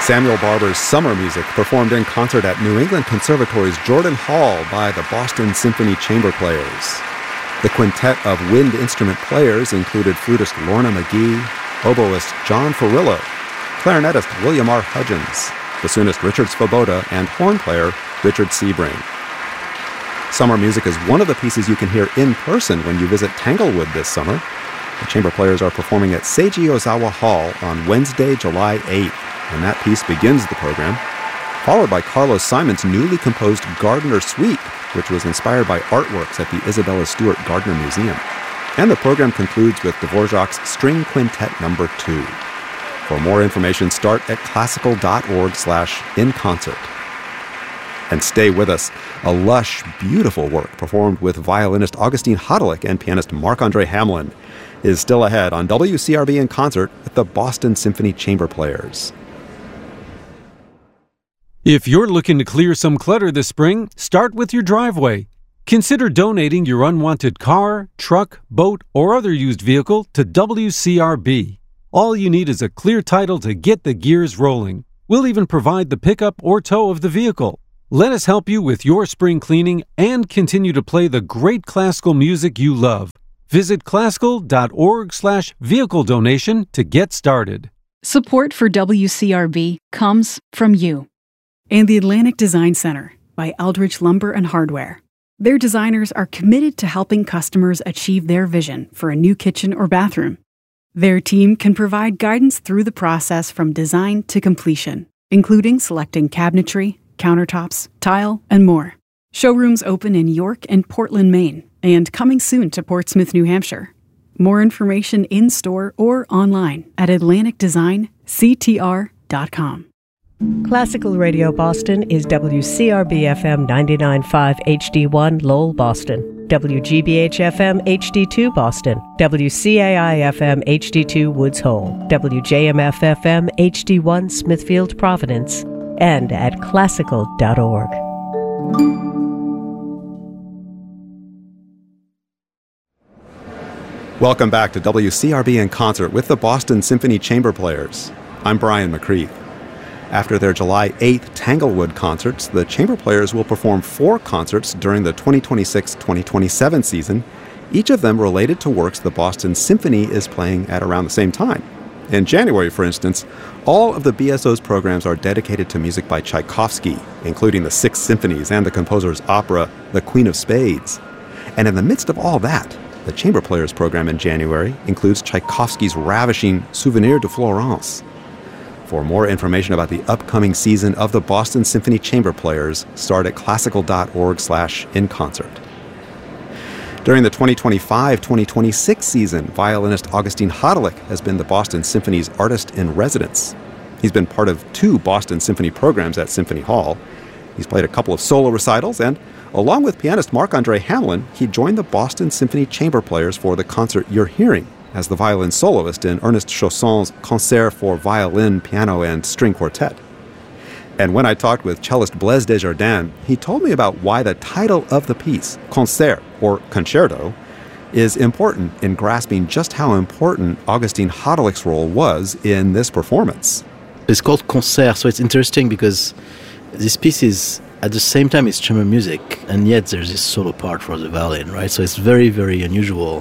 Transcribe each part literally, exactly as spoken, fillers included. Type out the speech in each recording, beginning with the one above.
Samuel Barber's Summer Music, performed in concert at New England Conservatory's Jordan Hall by the Boston Symphony Chamber Players. The quintet of wind instrument players included flutist Lorna McGee, oboist John Farillo, clarinetist William R. Hudgens, bassoonist Richard Svoboda, and horn player Richard Sebring. Summer Music is one of the pieces you can hear in person when you visit Tanglewood this summer. The chamber players are performing at Seiji Ozawa Hall on Wednesday, July eighth, and that piece begins the program, followed by Carlos Simon's newly composed Gardner Suite, which was inspired by artworks at the Isabella Stewart Gardner Museum. And the program concludes with Dvorak's String Quintet Number two. For more information, start at classical.org slash in concert. And stay with us. A lush, beautiful work performed with violinist Augustine Hodelick and pianist Marc-Andre Hamelin is still ahead on W C R B in concert with the Boston Symphony Chamber Players. If you're looking to clear some clutter this spring, start with your driveway. Consider donating your unwanted car, truck, boat, or other used vehicle to W C R B. All you need is a clear title to get the gears rolling. We'll even provide the pickup or tow of the vehicle. Let us help you with your spring cleaning and continue to play the great classical music you love. Visit classical.org slash vehicle donation to get started. Support for W C R B comes from you. And the Atlantic Design Center by Eldridge Lumber and Hardware. Their designers are committed to helping customers achieve their vision for a new kitchen or bathroom. Their team can provide guidance through the process from design to completion, including selecting cabinetry, countertops, tile, and more. Showrooms open in York and Portland, Maine, and coming soon to Portsmouth, New Hampshire. More information in-store or online at atlantic design c t r dot com. Classical Radio Boston is W C R B F M ninety-nine point five H D one Lowell, Boston, W G B H F M H D two Boston, W C A I F M H D two Woods Hole, W J M F F M H D one Smithfield, Providence, and at classical dot org. Welcome back to W C R B in concert with the Boston Symphony Chamber Players. I'm Brian McCreath. After their July eighth Tanglewood concerts, the Chamber Players will perform four concerts during the twenty twenty-six twenty twenty-seven season, each of them related to works the Boston Symphony is playing at around the same time. In January, for instance, all of the B S O's programs are dedicated to music by Tchaikovsky, including the Six Symphonies and the composer's opera, The Queen of Spades. And in the midst of all that, the Chamber Players program in January includes Tchaikovsky's ravishing Souvenir de Florence. For more information about the upcoming season of the Boston Symphony Chamber Players, start at classical.org slash in concert. During the twenty twenty-five twenty twenty-six season, violinist Augustine Hodelick has been the Boston Symphony's artist in residence. He's been part of two Boston Symphony programs at Symphony Hall. He's played a couple of solo recitals, and along with pianist Marc-Andre Hamelin, he joined the Boston Symphony Chamber Players for the concert you're hearing as the violin soloist in Ernest Chausson's Concert for Violin, Piano, and String Quartet. And when I talked with cellist Blaise Desjardins, he told me about why the title of the piece, Concert, or Concerto, is important in grasping just how important Augustine Hodelick's role was in this performance. It's called Concert, so it's interesting because this piece is, at the same time, it's chamber music, and yet there's this solo part for the violin, right? So it's very, very unusual.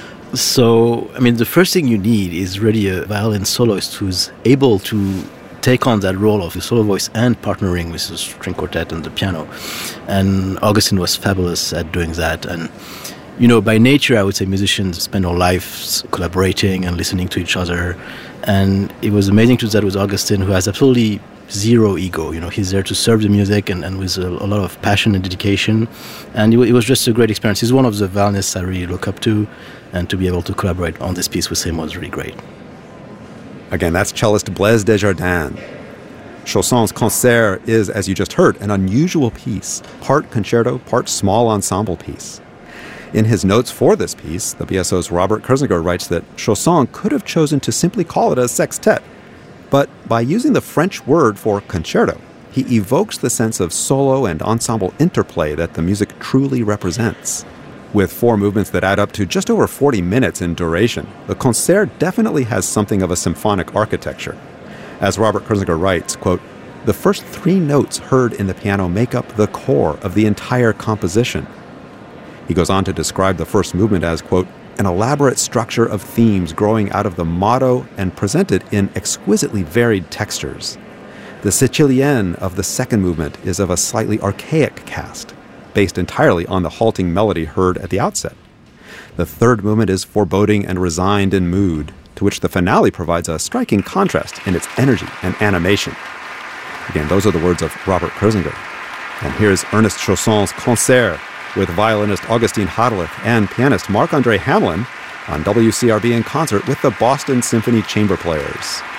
So, I mean, the first thing you need is really a violin soloist who's able to take on that role of the solo voice and partnering with the string quartet and the piano. And Augustine was fabulous at doing that. And, you know, by nature, I would say musicians spend their lives collaborating and listening to each other. And it was amazing to do that with Augustine, who has absolutely zero ego. You know, he's there to serve the music and, and with a, a lot of passion and dedication. And it, it was just a great experience. He's one of the violinists I really look up to. And to be able to collaborate on this piece with him was really great. Again, that's cellist Blaise Desjardins. Chausson's Concert is, as you just heard, an unusual piece, part concerto, part small ensemble piece. In his notes for this piece, the B S O's Robert Kersniger writes that Chausson could have chosen to simply call it a sextet, but by using the French word for concerto, he evokes the sense of solo and ensemble interplay that the music truly represents. With four movements that add up to just over forty minutes in duration, the concert definitely has something of a symphonic architecture. As Robert Kirsinger writes, quote, "The first three notes heard in the piano make up the core of the entire composition." He goes on to describe the first movement as, quote, "an elaborate structure of themes growing out of the motto and presented in exquisitely varied textures. The Sicilienne of the second movement is of a slightly archaic cast, based entirely on the halting melody heard at the outset. The third movement is foreboding and resigned in mood, to which the finale provides a striking contrast in its energy and animation." Again, those are the words of Robert Kirsinger. And here's Ernest Chausson's Concert with violinist Augustine Harlich and pianist Marc-André Hamelin on W C R B in concert with the Boston Symphony Chamber Players.